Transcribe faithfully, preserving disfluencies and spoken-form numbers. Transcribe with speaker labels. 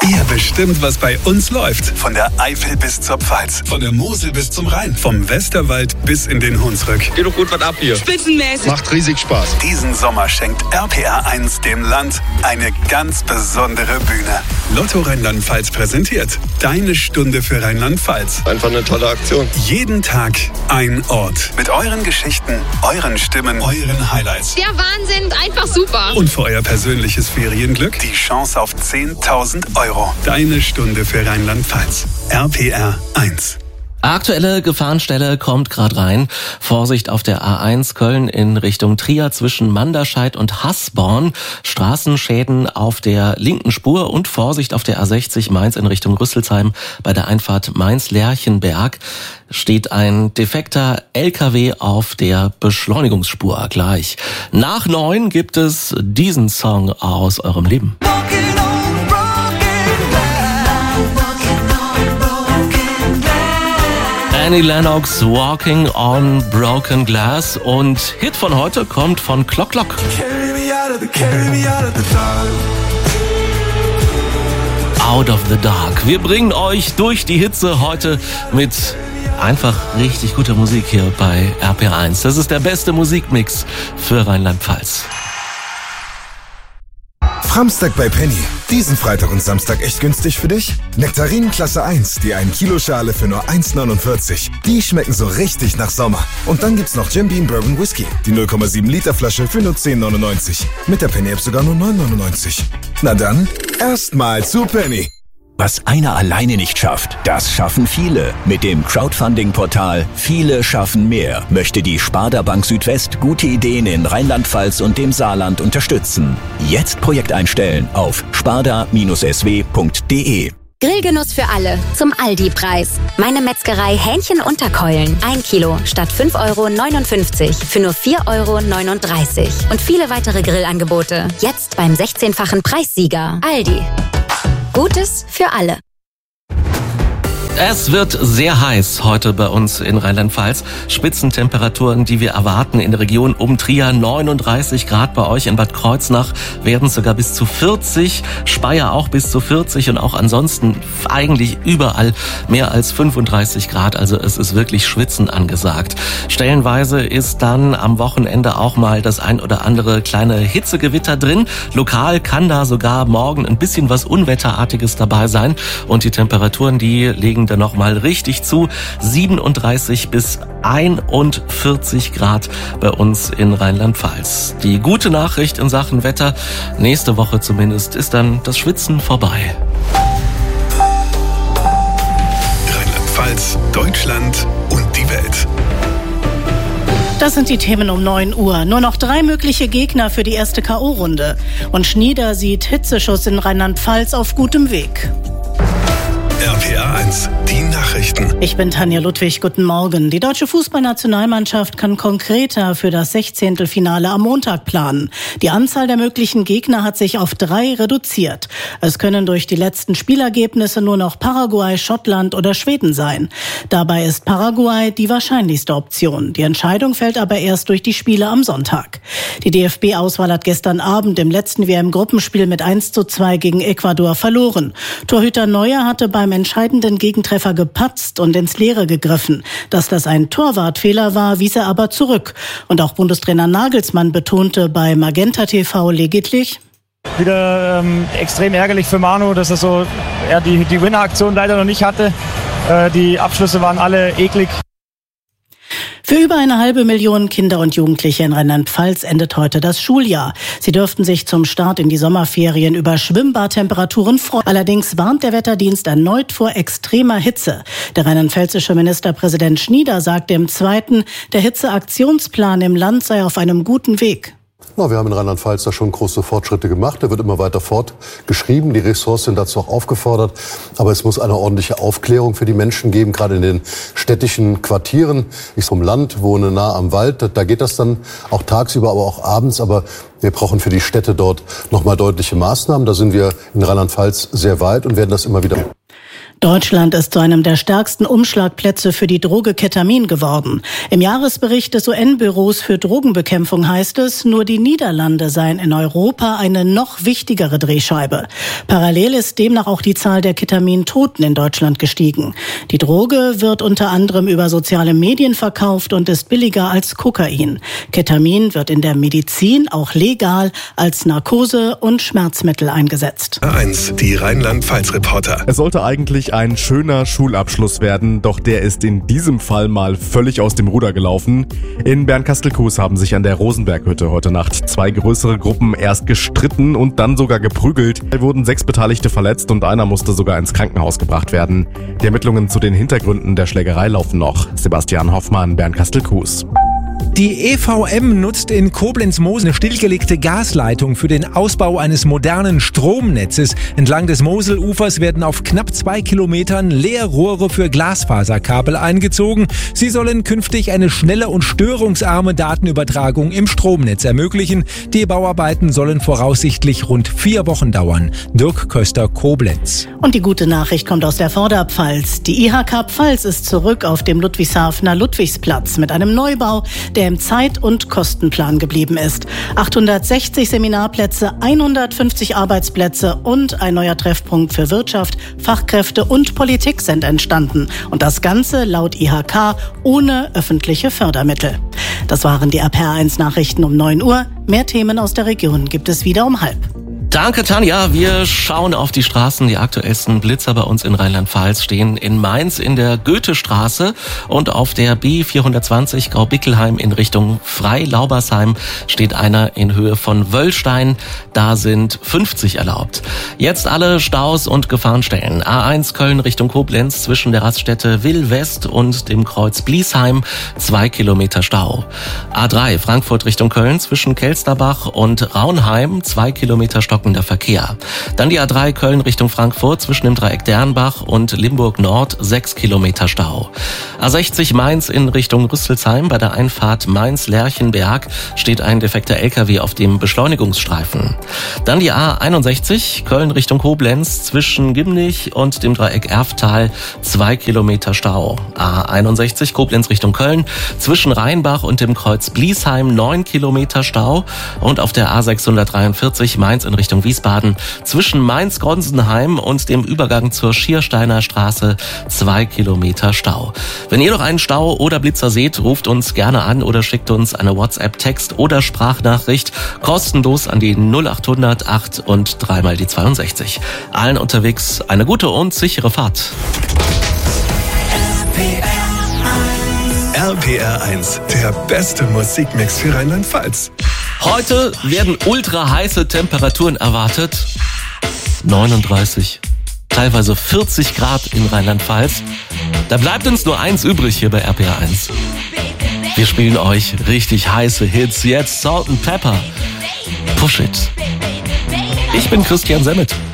Speaker 1: Ihr bestimmt, was bei uns läuft. Von der Eifel bis zur Pfalz. Von der Mosel bis zum Rhein. Vom Westerwald bis in den Hunsrück.
Speaker 2: Geht doch gut was ab hier.
Speaker 3: Spitzenmäßig.
Speaker 4: Macht riesig Spaß.
Speaker 1: Diesen Sommer schenkt R P R eins dem Land eine ganz besondere Bühne. Lotto Rheinland-Pfalz präsentiert Deine Stunde für Rheinland-Pfalz.
Speaker 4: Einfach eine tolle Aktion.
Speaker 1: Jeden Tag ein Ort. Mit euren Geschichten, euren Stimmen, euren Highlights.
Speaker 3: Der Wahnsinn, einfach super.
Speaker 1: Und für euer persönliches Ferienglück die Chance auf zehntausend Euro. Deine Stunde für Rheinland-Pfalz. R P R eins.
Speaker 5: Aktuelle Gefahrenstelle kommt gerade rein. Vorsicht auf der A eins Köln in Richtung Trier zwischen Manderscheid und Hasborn. Straßenschäden auf der linken Spur und Vorsicht auf der A sechzig Mainz in Richtung Rüsselsheim. Bei der Einfahrt Mainz-Lerchenberg steht ein defekter L K W auf der Beschleunigungsspur gleich. Nach neun gibt es diesen Song aus eurem Leben. Annie Lennox, Walking on Broken Glass, und Hit von heute kommt von Clock Clock. Out of the Dark. Wir bringen euch durch die Hitze heute mit einfach richtig guter Musik hier bei R P R eins. Das ist der beste Musikmix für Rheinland-Pfalz.
Speaker 6: Framstag bei Penny. Diesen Freitag und Samstag echt günstig für dich? Nektarinen Klasse eins, die ein Kilo Schale für nur eins neunundvierzig. Die schmecken so richtig nach Sommer. Und dann gibt's noch Jim Beam Bourbon Whisky. Die null Komma sieben Liter Flasche für nur zehn neunundneunzig. Mit der Penny App sogar nur neun neunundneunzig. Na dann, erstmal zu Penny.
Speaker 7: Was einer alleine nicht schafft, das schaffen viele. Mit dem Crowdfunding-Portal Viele schaffen mehr möchte die Sparda Bank Südwest gute Ideen in Rheinland-Pfalz und dem Saarland unterstützen. Jetzt Projekt einstellen auf sparda S W punkt de.
Speaker 8: Grillgenuss für alle zum Aldi-Preis. Meine Metzgerei Hähnchen Unterkeulen. Ein Kilo statt fünf Euro neunundfünfzig für nur vier Euro neununddreißig. Und viele weitere Grillangebote. Jetzt beim sechzehnfachen Preissieger. Aldi. Gutes für alle.
Speaker 5: Es wird sehr heiß heute bei uns in Rheinland-Pfalz. Spitzentemperaturen, die wir erwarten in der Region um Trier, neununddreißig Grad. Bei euch in Bad Kreuznach werden es sogar bis zu vierzig. Speyer auch bis zu vierzig und auch ansonsten eigentlich überall mehr als fünfunddreißig Grad. Also es ist wirklich Schwitzen angesagt. Stellenweise ist dann am Wochenende auch mal das ein oder andere kleine Hitzegewitter drin. Lokal kann da sogar morgen ein bisschen was Unwetterartiges dabei sein. Und die Temperaturen, die legen dann noch mal richtig zu. siebenunddreißig bis einundvierzig Grad bei uns in Rheinland-Pfalz. Die gute Nachricht in Sachen Wetter, nächste Woche zumindest, ist dann das Schwitzen vorbei.
Speaker 1: Rheinland-Pfalz, Deutschland und die Welt.
Speaker 9: Das sind die Themen um neun Uhr. Nur noch drei mögliche Gegner für die erste K O-Runde. Und Schnieder sieht Hitzeschuss in Rheinland-Pfalz auf gutem Weg.
Speaker 1: R P R eins, die Nachrichten.
Speaker 9: Ich bin Tanja Ludwig, guten Morgen. Die deutsche Fußballnationalmannschaft kann konkreter für das Sechzehntelfinale am Montag planen. Die Anzahl der möglichen Gegner hat sich auf drei reduziert. Es können durch die letzten Spielergebnisse nur noch Paraguay, Schottland oder Schweden sein. Dabei ist Paraguay die wahrscheinlichste Option. Die Entscheidung fällt aber erst durch die Spiele am Sonntag. Die D F B-Auswahl hat gestern Abend im letzten W M-Gruppenspiel mit eins zu zwei gegen Ecuador verloren. Torhüter Neuer hatte beim entscheidenden Gegentreffer gepatzt und ins Leere gegriffen. Dass das ein Torwartfehler war, wies er aber zurück. Und auch Bundestrainer Nagelsmann betonte bei Magenta T V lediglich:
Speaker 10: Wieder ähm, extrem ärgerlich für Manu, dass er so er die, die Winner-Aktion leider noch nicht hatte. Äh, die Abschlüsse waren alle eklig.
Speaker 9: Für über eine halbe Million Kinder und Jugendliche in Rheinland-Pfalz endet heute das Schuljahr. Sie dürften sich zum Start in die Sommerferien über Schwimmbadtemperaturen freuen. Allerdings warnt der Wetterdienst erneut vor extremer Hitze. Der rheinland-pfälzische Ministerpräsident Schnieder sagte im Zweiten, der Hitzeaktionsplan im Land sei auf einem guten Weg.
Speaker 11: Ja, wir haben in Rheinland-Pfalz da schon große Fortschritte gemacht. Der wird immer weiter fortgeschrieben. Die Ressorts sind dazu auch aufgefordert. Aber es muss eine ordentliche Aufklärung für die Menschen geben, gerade in den städtischen Quartieren. Ich vom Land, wohne nah am Wald. Da geht das dann auch tagsüber, aber auch abends. Aber wir brauchen für die Städte dort nochmal deutliche Maßnahmen. Da sind wir in Rheinland-Pfalz sehr weit und werden das immer wieder.
Speaker 9: Deutschland ist zu einem der stärksten Umschlagplätze für die Droge Ketamin geworden. Im Jahresbericht des U N-Büros für Drogenbekämpfung heißt es, nur die Niederlande seien in Europa eine noch wichtigere Drehscheibe. Parallel ist demnach auch die Zahl der Ketamin-Toten in Deutschland gestiegen. Die Droge wird unter anderem über soziale Medien verkauft und ist billiger als Kokain. Ketamin wird in der Medizin auch legal als Narkose und Schmerzmittel eingesetzt.
Speaker 1: eins, die Rheinland-Pfalz-Reporter.
Speaker 2: Es sollte eigentlich ein schöner Schulabschluss werden, doch der ist in diesem Fall mal völlig aus dem Ruder gelaufen. In Bernkastel-Kues haben sich an der Rosenberghütte heute Nacht zwei größere Gruppen erst gestritten und dann sogar geprügelt. Es wurden sechs Beteiligte verletzt und einer musste sogar ins Krankenhaus gebracht werden. Die Ermittlungen zu den Hintergründen der Schlägerei laufen noch. Sebastian Hoffmann, Bernkastel-Kues.
Speaker 12: Die E V M nutzt in Koblenz-Mosel eine stillgelegte Gasleitung für den Ausbau eines modernen Stromnetzes. Entlang des Moselufers werden auf knapp zwei Kilometern Leerrohre für Glasfaserkabel eingezogen. Sie sollen künftig eine schnelle und störungsarme Datenübertragung im Stromnetz ermöglichen. Die Bauarbeiten sollen voraussichtlich rund vier Wochen dauern. Dirk Köster, Koblenz.
Speaker 9: Und die gute Nachricht kommt aus der Vorderpfalz. Die I H K Pfalz ist zurück auf dem Ludwigshafener Ludwigsplatz mit einem Neubau, der im Zeit- und Kostenplan geblieben ist. achthundertsechzig Seminarplätze, hundertfünfzig Arbeitsplätze und ein neuer Treffpunkt für Wirtschaft, Fachkräfte und Politik sind entstanden. Und das Ganze laut I H K ohne öffentliche Fördermittel. Das waren die R P R eins Nachrichten um neun Uhr. Mehr Themen aus der Region gibt es wieder um halb.
Speaker 5: Danke, Tanja. Wir schauen auf die Straßen. Die aktuellsten Blitzer bei uns in Rheinland-Pfalz stehen in Mainz in der Goethestraße und auf der B vierhundertzwanzig Graubickelheim in Richtung Freilaubersheim steht einer in Höhe von Wöllstein. Da sind fünfzig erlaubt. Jetzt alle Staus und Gefahrenstellen. A eins Köln Richtung Koblenz zwischen der Raststätte Will West und dem Kreuz Bliesheim. Zwei Kilometer Stau. A drei Frankfurt Richtung Köln zwischen Kelsterbach und Raunheim. Zwei Kilometer Stock der Verkehr. Dann die A drei Köln Richtung Frankfurt zwischen dem Dreieck Dernbach und Limburg Nord, sechs Kilometer Stau. A sechzig Mainz in Richtung Rüsselsheim bei der Einfahrt Mainz-Lerchenberg steht ein defekter L K W auf dem Beschleunigungsstreifen. Dann die A einundsechzig Köln Richtung Koblenz zwischen Gimnich und dem Dreieck Erftal, zwei Kilometer Stau. A einundsechzig Koblenz Richtung Köln zwischen Rheinbach und dem Kreuz Bliesheim, neun Kilometer Stau. Und auf der A sechshundertdreiundvierzig Mainz in Richtung Wiesbaden zwischen Mainz-Gonsenheim und dem Übergang zur Schiersteiner Straße zwei Kilometer Stau. Wenn ihr noch einen Stau oder Blitzer seht, ruft uns gerne an oder schickt uns eine WhatsApp-Text oder Sprachnachricht kostenlos an die null acht hundert acht und dreimal die zweiundsechzig. Allen unterwegs eine gute und sichere Fahrt.
Speaker 1: R P R eins, der beste Musikmix für Rheinland-Pfalz.
Speaker 5: Heute werden ultra heiße Temperaturen erwartet. neununddreißig, teilweise vierzig Grad in Rheinland-Pfalz. Da bleibt uns nur eins übrig hier bei R P R eins. Wir spielen euch richtig heiße Hits. Jetzt Salt and Pepper. Push it. Ich bin Christian Semmet.